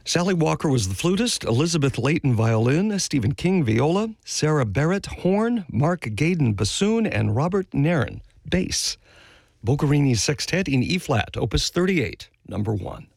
Sally Walker was the flutist, Elizabeth Layton violin, Stephen King viola, Sarah Barrett horn, Mark Gaydon bassoon, and Robert Nairn bass. Boccherini's Sextet in E-flat, Opus 38, number 1.